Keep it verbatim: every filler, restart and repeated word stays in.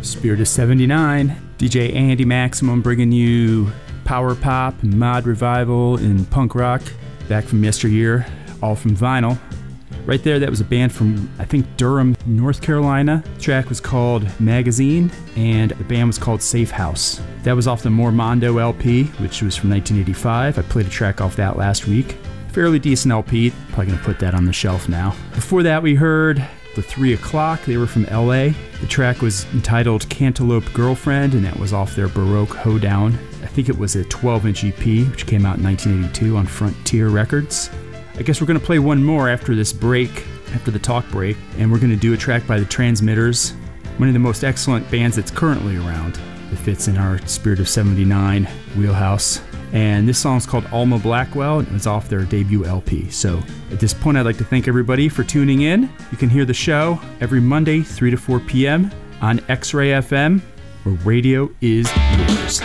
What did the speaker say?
Spirit of seventy-nine, D J Andy Maximum bringing you power pop, mod revival, and punk rock back from yesteryear, all from vinyl. Right there, that was a band from, I think, Durham, North Carolina. The track was called Magazine, and the band was called Safe House. That was off the Mormondo L P, which was from nineteen eighty-five. I played a track off that last week. Fairly decent L P. Probably going to put that on the shelf now. Before that, we heard The Three O'Clock. They were from L A. The track was entitled Cantaloupe Girlfriend, and that was off their Baroque Hoedown. I think it was a twelve-inch E P, which came out in nineteen eighty-two on Frontier Records. I guess we're going to play one more after this break, after the talk break, and we're going to do a track by the Transmitters, one of the most excellent bands that's currently around. It fits in our Spirit of seventy-nine wheelhouse. And this song's called Alma Blackwell, and it's off their debut L P. So at this point, I'd like to thank everybody for tuning in. You can hear the show every Monday, three to four p.m. on X-Ray F M, where radio is yours.